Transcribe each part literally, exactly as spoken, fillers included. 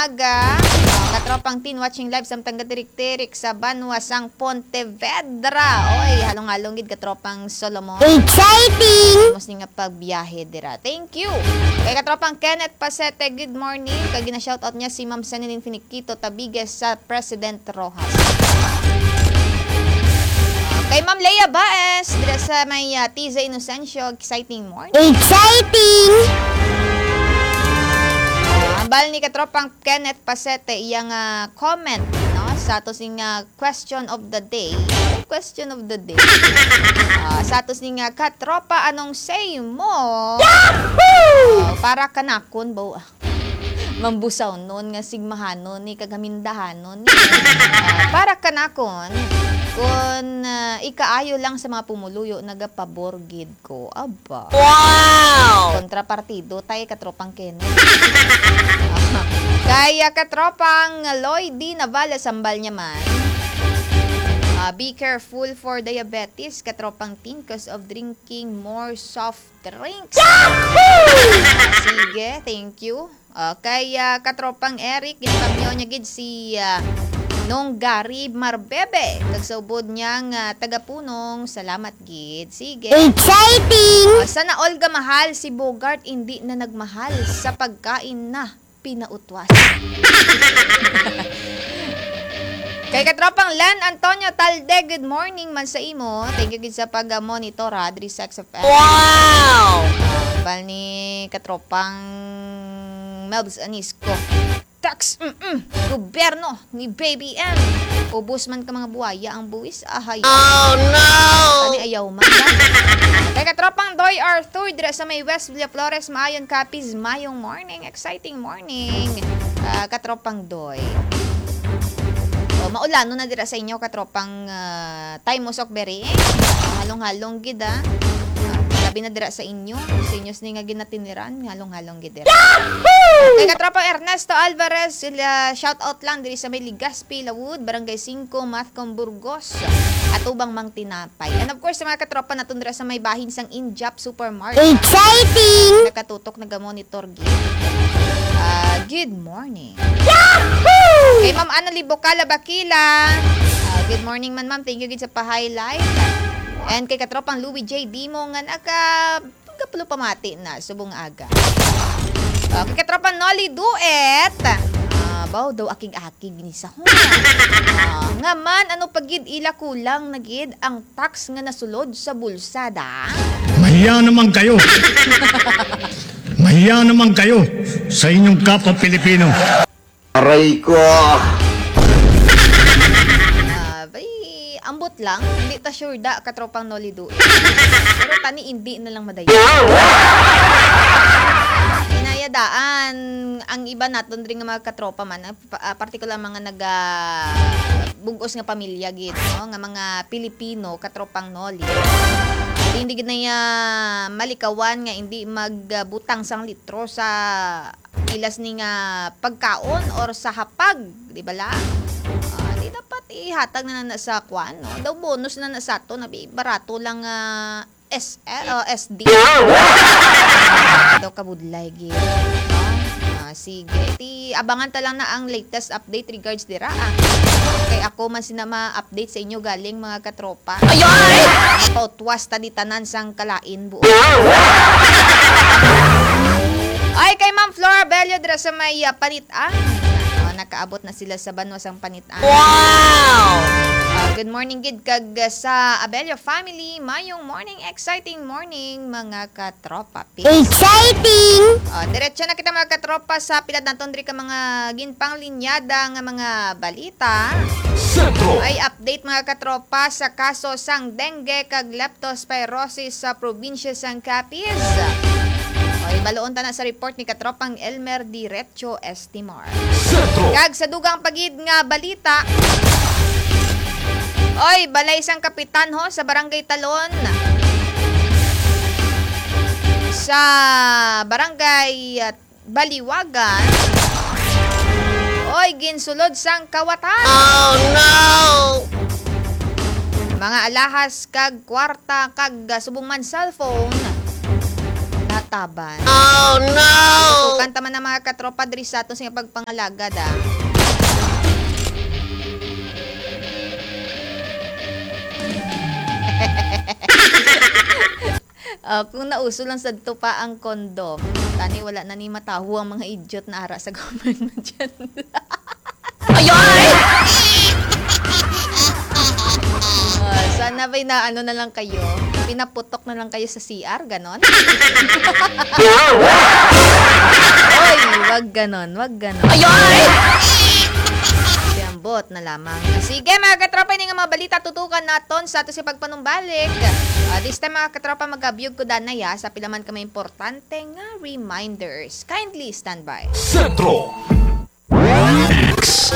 aga. Uh, katropang tin watching live samtang gatirik-tirik sa Banwa sang Pontevedra. Oy, halong-halong gid katropang Solomon. Exciting! Mas nga pagbiyahe dira. Thank you. Kay katropang Kenneth Pasete, good morning. Kay gina-shoutout niya si Ma'am Sanilin Finiquito Tabiges sa President Rojas. Kay Ma'am Leia Baez, dira sa may uh, Tiza Inocencio, exciting morning. Exciting! Uh, ambal ni katropang Kenneth Pasete, iyang uh, comment, no? Sa atos ning uh, question of the day. Question of the day. Uh, sa atos ning uh, katropa, anong say mo? Uh, para kanakon, ba? Mambusaw nun, nga sigmahanon, ni kagamindahanon. Ni, uh, para kanakon, kung uh, ikaayo lang sa mga pumuluyo, nagapaborgid ko. Aba. Wow! Kontrapartido, tayo katropang Kenneth. Kaya katropang Lloyd Navala, sambal niya man. Uh, be careful for diabetes, katropang tin, cause of drinking more soft drinks. Sige, thank you. Uh, kaya katropang Eric, ginamyo niya gid si... Uh, Nung Gary Marbebe, nagsaubod niyang uh, tagapunong, salamat gid. Sige. Exciting! Uh, sana all ga mahal si Bogart, hindi na nagmahal sa pagkain na pinautwas. Kay katropang Len Antonio Talde, good morning man sa imo. Thank you gid sa pag-monitor ha, Dri sa X F M. Wow! Uh, bal ni katropang Melbs Anisco. Tax, mm-mm, gobyerno ni Baby M. Ubus man ka mga buhaya ang buwis. Ahay. Oh no! Tani ayaw man. Kaya katropang Doy Arthur, dira sa may West Villa Flores, maayon copies, mayong morning, exciting morning. Uh, katropang Doy. O, maulano na dira sa inyo, katropang uh, Time Musok Beri. Halong-halong gid ah. Sabi na dira sa inyo, sa inyo nga ginatiniran, halong-halong gid dira. Kay katropa Ernesto Alvarez, sila shout out lang diri sa may Ligaspi, Lawood, Barangay five, Matcom, Burgos, at ubang mang tinapay. And of course, sa mga katropa naton dira sa may bahin sang Injap Supermarket. Exciting! Nakatutok, naga-monitor gid. Uh, good morning. Yahoo! Kay Ma'am Annalie Bocala Bakila. Uh, good morning man ma'am, thank you gid sa pa-highlight. And kay katropang Louie J. Dimo nga naka pagkapulo pamati na subong aga. Uh, kay katropang Nolly Duet. Uh, baw daw aking-akig ni sa hon. Uh, nga man ano pagid ila kulang nagid ang tax nga nasulod sa bulsada. Mahiya naman kayo. Mahiya naman kayo sa inyong kapwa Pilipino. Aray ko! Ambot lang, hindi ta sure da katropang Nolly Duet. Pero tani hindi na lang madayo. Inayadaan ang iba naton ring mga katropa man, uh, particular mga naga bugos nga pamilya gid, no? Nga mga Pilipino katropang Nolly. Hindi gid na ya malikawan nga hindi magbutang sang litro sa ilas ni nga pagkaon or sa hapag, di ba la? Dapat ihatag na na sa kwan, no? Daw bonus na na sa to, nabi barato lang uh, S, uh, S D. Daw kabudlay gid. No? Uh, sige, ti abangan ta lang na ang latest update regards dira. Ah. Kay ako man sinama update sa inyo galing mga katropa. Ayay! Pautwas ta di tanan sang kalain buo. Ay kay Ma'am Flora Bello dira sa may uh, panitaan. Nakaabot na sila sa Banwasang Panitaan. Wow! Uh, good morning, gid kag uh, sa Abelio family. Mayong morning, exciting morning, mga katropa. Exciting! Uh, diretso na kita mga katropa sa pilad naton diri ka mga ginpang linyada nga mga balita. Sentro. Ay update mga katropa sa kaso sang dengue kag leptospirosis sa probinsya sang Capiz. Ay, baloon ta na sa report ni katropang Elmer Diretso Estimar. Kag sa dugang pagid nga balita. Oy, balay sang kapitan ho sa Barangay Talon. Sa Barangay uh, Baliwagan. Oy, ginsulod sang kawatan. Oh no! Mga alahas kag kwarta kag uh, subong man cellphone. taban. Oh no! Tukan taman ng mga katropa diri sa aton sa pagpangalagad ah. Uh, kung nauso lang sa pa ang kondom, tani wala na ni mataho ang mga idiot na ara sa government dyan. Ayoy! Uh, sana ba'y na ano na lang kayo, pinaputok na lang kayo sa C R, ganon? Oy, wag ganon, wag ganon. Ayoy! Bot na lamang. Sige mga katropa, ini nga mga balita tutukan naton sa ato si pagpanumbalik. Uh, this time mga katropa, mag-abiyog ko danaya sa pilaman kami importante nga reminders. Kindly stand by. Sentro X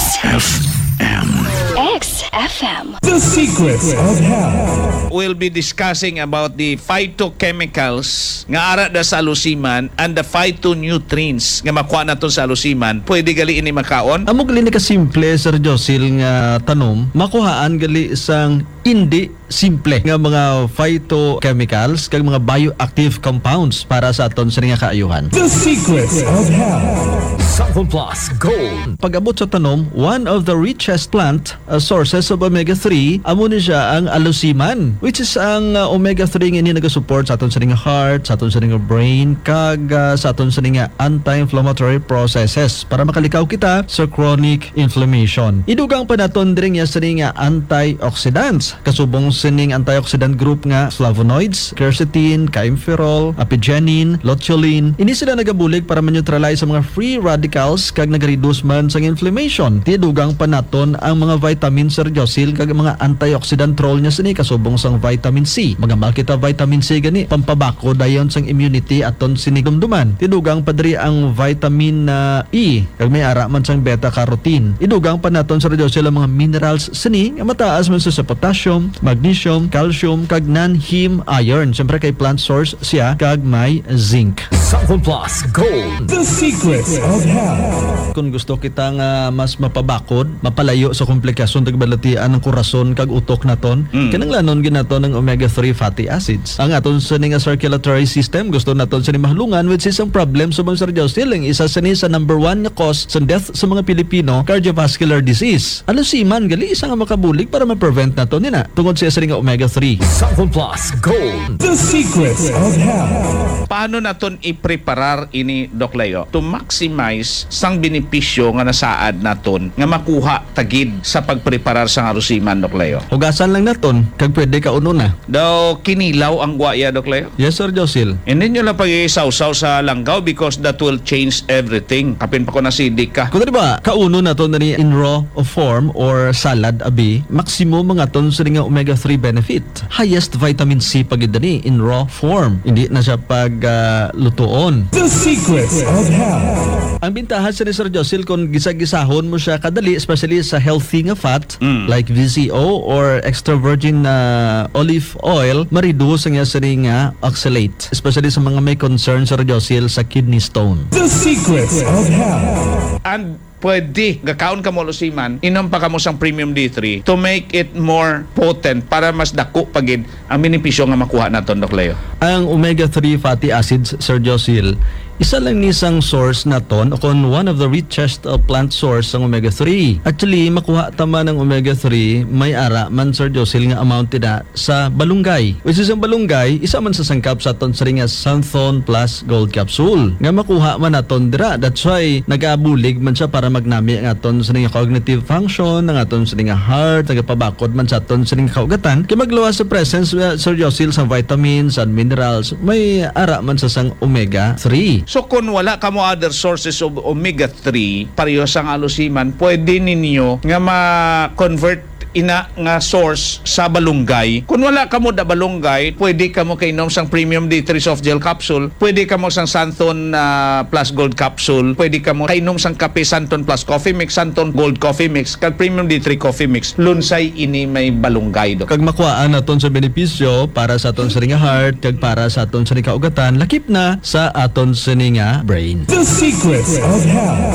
F M. The Secrets of Health. We'll be discussing about the phytochemicals nga ara da sa alusiman and the phytonutrients nga makuha naton sa alusiman. Pwede gali ini makaon? Amo gali ni ka simple Sir Josil nga tanom, makuhaan gali isang hindi simple nga mga phytochemicals kag mga bioactive compounds para sa aton sa nga kaayuhan. The Secrets of Health. Sample Plus Gold. Pag-abot sa tanom, one of the richest plant uh, sources of omega three amo ni siya ang alusiman, which is ang uh, omega three nga ini nagasupport sa aton sa nga heart, sa aton sa nga brain kag uh, sa aton sa nga anti-inflammatory processes para makalikaw kita sa chronic inflammation. Idugang pa naton diri nga sa nga antioxidants, kasubong sining antioxidant group nga flavonoids, quercetin, kaempferol, apigenin, luteolin. Ini sila nagabulig para ma-neutralize sa mga free radicals kag nag-reduce man sa inflammation. Tidugang pa naton ang mga vitamins Sir Josil kag mga antioxidant role niya sini kasubong sang vitamin C. Magamal kita vitamin C gani pampabako dayon sang immunity aton sinigumduman. Tidugang pa diri ang vitamin na E kag may ara man sang beta carotene. Idugang pa naton Sir Josil ang mga minerals sini nga mataas man sa potassium, magnesium, calcium kag non-heme iron. Siyempre kay plant source siya kag may zinc. Sample Plus Gold. The Secrets of Health. Kung gusto kita nga mas mapabakod, mapalayo sa komplikasyon tagbalatian ng korason kag utok naton, Mm. kinanglanon ginaton ng omega three fatty acids. Ang aton sa nga circulatory system gusto naton sa mahulungan which is ang problem sa mga Sir Josil, isa sa ni sa number one nga cause sa death sa mga Pilipino, cardiovascular disease. Alusiman gali isa nga makabulig para ma-prevent naton nina tungod sa isa nga omega three. Sample Plus Gold. The Secrets of Health. Paano naton i-preparar ini Doc Leo to maximize sang benepisyo nga nasaad naton nga makuha tagid sa pagpreparar sa alusiman Doc Leo? Hugasan lang naton kag pwede ka uno na. Daw kinilaw ang guaya Doc Leo? Yes Sir Josil. Hindi nyo lang pag-iisaw-saw sa langgaw because that will change everything. Kapin pa ko nasidik ka. Kung diba, kauno na to na ni in raw form or salad abi, maximum mga ton sa nga omega three benefit. Highest vitamin C pagid ni in raw form. Hindi na siya pag uh, lutuon. The Secrets of Health. Ang bintahan sa ni Sir Josil kung gisa-gisahon mo siya kadali, especially sa healthy nga fat Mm. like V C O or extra virgin na olive oil, ma-reduce nga sa nga oxalate, especially sa mga may concern Sir Josil sa kidney stone. The Secrets of Health. And pwede, gakaon ka mo lusiman, inom pa ka mo sang premium D three to make it more potent para mas dako pagid ang benepisyo nga makuha naton Doc Leo. Ang omega three fatty acids, Sir Josil, isa lang ni isang source na ton o kung one of the richest uh, plant source ng omega three. Actually, makuha tama ng omega three, may ara man Sir Josil nga amount na sa balunggay. Which is ang balunggay, isa man sa sangkap sa ton sa ringa Santhon Plus Gold Capsule. Nga makuha man naton dira. That's why nag-aabulig man siya para magnami ang aton sa ringa cognitive function, ang aton sa ringa heart, nagapabakod man sa aton sa ringa kaugatan. Kaya magluwas sa presence uh, Sir Josil sa vitamins and minerals, may ara man sa sang omega three. So kung wala ka mo other sources of omega three, pareho sang alusiman, pwede ninyo nga ma-convert ina nga source sa balunggay. Kung wala ka mo da balunggay, pwede ka mo kainom sang premium D three soft gel capsule, pwede ka mo sang Santon uh, Plus Gold capsule, pwede ka mo kainom sang kape Santon Plus Coffee Mix, Santon Gold Coffee Mix, kag premium D three Coffee Mix. Lunsay ini may balunggay do. Kag makuhaan naton sa benepisyo para sa aton sa ringa heart, kag para sa aton sa ringa kaugatan, lakip na sa aton sa ringa brain. The Secrets of Health.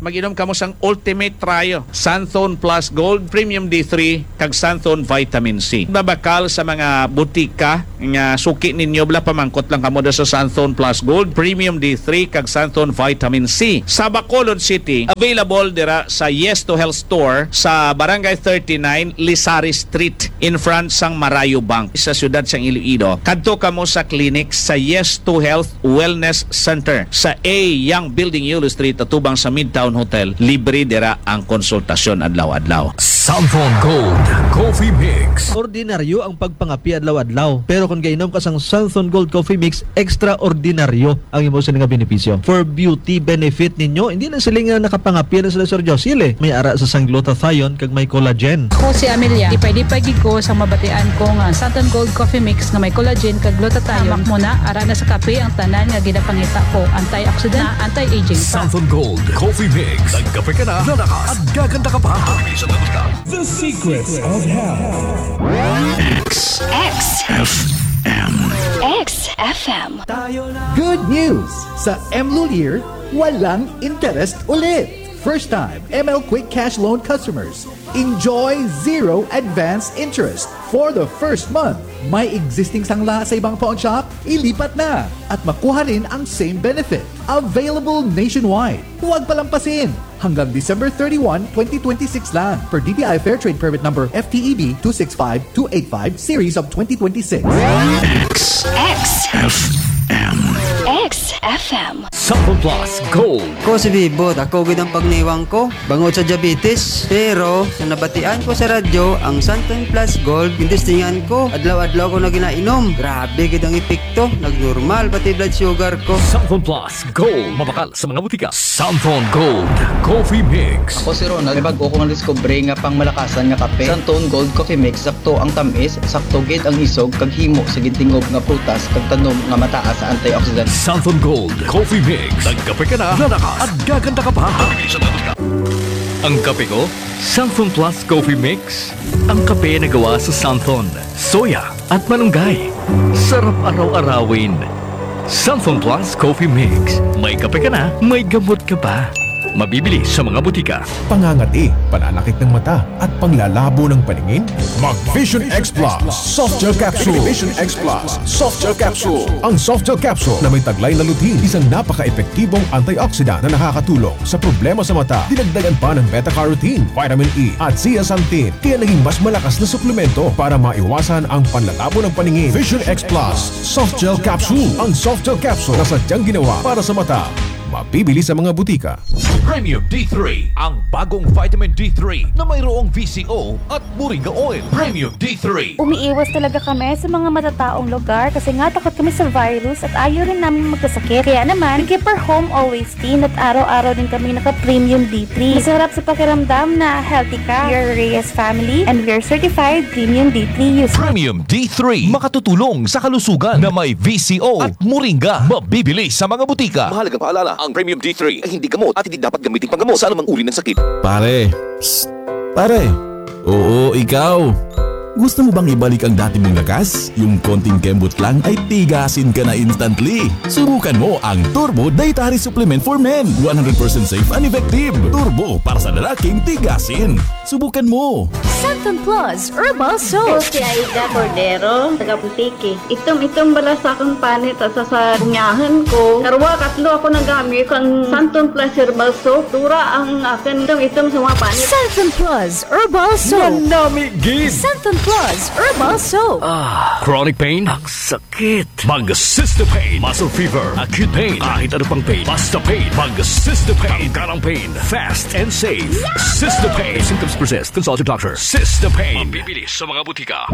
Mag-inom ka mo sang Ultimate Trio, Santhone Plus Gold, Premium D three, kag Santhone Vitamin C. Babakal sa mga butika nga suki ninyo, bala pamangkot lang kamo sa Santhone Plus Gold, Premium D three, kag Santhone Vitamin C. Sa Bacolod City, available dira sa Yes to Health Store sa Barangay thirty-nine, Lisari Street, in front sang Marayo Bank, sa siyudad sang Iloilo. Kadto kamo sa clinic sa Yes to Health Wellness Center sa A Young Building, Yulo Street, atubang sa Midtown Hotel. Libre dira ang konsultasyon adlaw-adlaw. Santhone Gold Coffee Mix. Ordinaryo ang pagpangapi adlaw-adlaw. Pero kung gainom ka sang Santhone Gold Coffee Mix, extraordinaryo ang imo sa nga benepisyo. For beauty benefit ninyo, hindi lang sila nga nakapangapi na sila Sir Josile. May ara sa sang glutathione kag may collagen. Ako si Amelia, di pwede pagig ko sa mabatian ko nga Santhone Gold Coffee Mix nga may collagen kag glutathione. Hamak mo na, ara na sa kape ang tanan nga ginapangita ko. Antioxidant na anti-aging pa. Santhone Gold Coffee Mix. Nagkape ka na, lalakas at gaganda ka pa. The Secrets of Health. X F M. X F M. Good news! Sa M Lulier, walang interest ulit. First time M L Quick Cash Loan customers, enjoy zero advance interest for the first month. May existing sangla sa ibang pawn shop? Ilipat na at makuha rin ang same benefit. Available nationwide. Huwag palampasin. Hanggang December thirty-first, twenty twenty-six lang. Per D T I Fair Trade Permit Number F T E B two six five two eight five Series of twenty twenty-six. X X F M. X F M. Santhone Plus Gold. Ko si Bibo, ako gid ang pagniwang ko bangod sa diabetes. Pero sa nabatian ko sa radyo ang Santhone Plus Gold, indistingan ko adlaw-adlaw ko na ginainom. Grabe gid ang epekto, nagnormal pati blood sugar ko. Santhone Plus Gold. Mabakal sa mga butika. Santhone Gold Coffee Mix. Ako si Ronald, may bago ko nga discovery nga pang malakasan nga kape. Santhone Gold Coffee Mix, sakto ang tamis, sakto gid ang isog, kag himo sa gintingob nga prutas, kag tanom nga mataas sa antioxidant. Santhone Gold Coffee Mix. Nagkape ka na, lalakas at gaganda ka pa. Ang kape ko, Santhone Plus Coffee Mix. Ang kape na gawa sa Santhone, soya at malunggay. Sarap araw-arawin. Santhone Plus Coffee Mix. May kape ka na, may gamot ka pa. Mabibili sa mga butika. Pangangati, pananakit ng mata at panglalabo ng paningin? Mag Vision X Plus Soft Gel Capsule. Vision X Plus Soft Gel Capsule. Ang Soft Gel Capsule na may taglay na lutein, isang napaka-epektibong antioxidant na nakakatulong sa problema sa mata. Dinagdagan pa ng beta-carotene, vitamin E at zeaxanthin, kaya naging mas malakas na suplemento para maiwasan ang panlalabo ng paningin. Vision X Plus Soft Gel Capsule. Ang Soft Gel Capsule na sadyang ginawa para sa mata. Mabibili sa mga butika. Premium D three, ang bagong vitamin D three na mayroong V C O at Moringa Oil. Premium D three. Umiiwas talaga kami sa mga matataong lugar kasi nga takot kami sa virus at ayaw rin namin magkasakit. Kaya naman, we keep our home always clean at araw-araw din kami naka-Premium D three. Masarap sa pakiramdam na healthy ka. We are Reyes family and we are certified Premium D three users. Premium D three, makatutulong sa kalusugan na may V C O at Moringa. Mabibili sa mga butika. Mahalagang paalala, ang Premium D three ay hindi gamot at hindi dapat gamitin panggamot sa anumang uri ng sakit. Pare, psst, pare. Oo, ikaw. Gusto mo bang ibalik ang dati mong lakas? Yung konting kembot lang ay tigasin ka na instantly. Subukan mo ang Turbo Dietary Supplement for Men. one hundred percent safe and effective. Turbo para sa lalaking tigasin. Subukan mo. Santhone Plus Herbal Ako Soap. si Aida Cordero, taga Putiki. Itong-itong bala sa akong panit at sa sa bunyahan ko. Karwa, katlo ako nagamit ang Santhone Plus Herbal Soap. Tura ang akin itong-itong sa mga panit. Santhone Plus Herbal Soap. Manamigin. Santhone Plus Herbal Soap. Ah, chronic pain? Ang sakit. Mag-Cysta Pain. Muscle fever. Acute pain. Kahit ano pang pain. Basta pain. Mag-Cysta Pain. Tanggalang pain. Fast and safe. Cysta Pain. If symptoms persist, consult your doctor. Cysta Pain. Mabibili sa mga butika.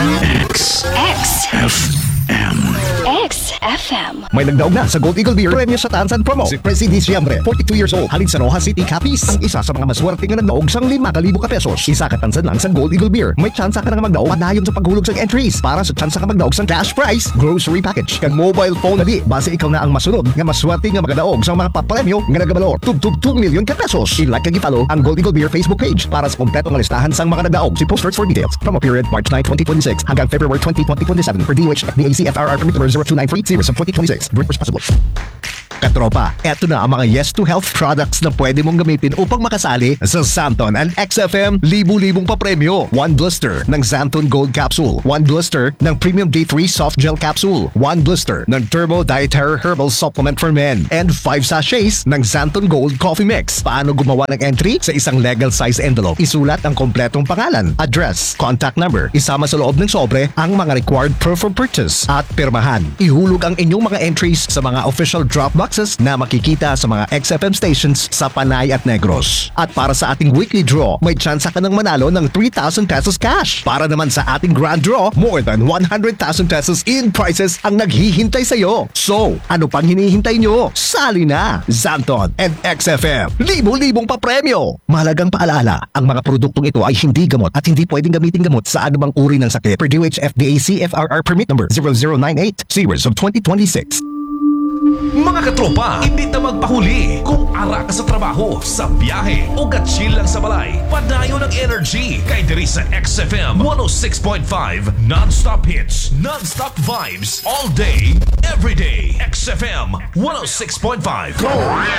X X F M. X F M. May nagdaog na sa Gold Eagle Beer Premio sa Tansan Promo. Si Presi Diciembre, forty-two years old, halin sa Roja City, Capiz. Ang isa sa mga maswerte nga nagdaog sang lima libo ka pesos. Isa ka tansan lang sa Gold Eagle Beer. May tsansa ka nga magdaog padayon sa paghulog sa entries. Para sa tsansa ka magdaog sang cash prize, grocery package, kag mobile phone na di. Base ikaw na ang masunod nga maswerte nga magdaog sa mga papremyo nga nagabalor. Tugtug two million ka pesos. I-like kag i-follow ang Gold Eagle Beer Facebook page para sa kompleto nga listahan sang mga nagdaog. Si post for details. Promo period March ninth, twenty twenty-six hanggang February twentieth, twenty twenty-seven for D O H F D A C F R R permit number zero two nine three series of twenty twenty-six. Break responsible. Katropa, eto na ang mga Yes to Health products na pwede mong gamitin upang makasali sa Santon and X F M libu-libong papremyo. One blister ng Santon Gold Capsule. One blister ng Premium D three Soft Gel Capsule. One blister ng Turbo Dietary Herbal Supplement for Men. And five sachets ng Santon Gold Coffee Mix. Paano gumawa ng entry? Sa isang legal size envelope, isulat ang kompletong pangalan, address, contact number, isama sa loob ng sobre ang mga required proof of purchase at pirmahan. Ihulog ang inyong mga entries sa mga official drop boxes na makikita sa mga X F M stations sa Panay at Negros. At para sa ating weekly draw, may tsansa ka ng manalo ng three thousand pesos cash. Para naman sa ating grand draw, more than one hundred thousand pesos in prizes ang naghihintay sa iyo. So, ano pang hinihintay nyo? Sali na! Santon and X F M. Libo-libong papremyo! Mahalagang paalala, ang mga produktong ito ay hindi gamot at hindi pwedeng gamitin gamot sa anumang uri ng sakit. Per D O H F D A C F R R permit number zero zero nine eight, series of twenty twenty-six. Mga katropa, hindi na magpahuli. Kung ara ka sa trabaho, sa biyahe, o gatsil lang sa balay, padayo ng energy kay diri sa X F M one oh six point five. Non-stop hits, non-stop vibes, all day, every day. X F M one oh six point five. Go!